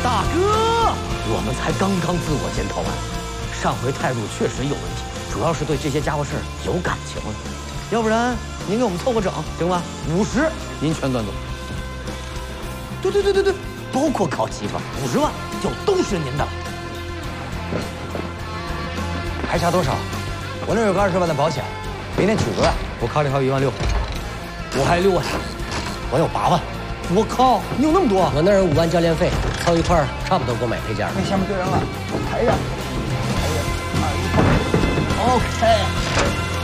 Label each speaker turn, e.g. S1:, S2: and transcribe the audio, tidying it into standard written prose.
S1: 大哥，我们才刚刚自我检讨完，上回态度确实有问题，主要是对这些家伙事儿有感情了。要不然您给我们凑个整，行吧？50，您全端走。对，包括烤鸡巴，50万就都是您的。
S2: 还差多少？我那有个20万的保险，明天取出来。
S1: 我卡里还有1.6万，我还有6万，我有8万。我靠，你有那么多？
S3: 我那儿有5万教练费，凑一块儿差不多够买配件。
S2: 那下面对人了，抬着，OK。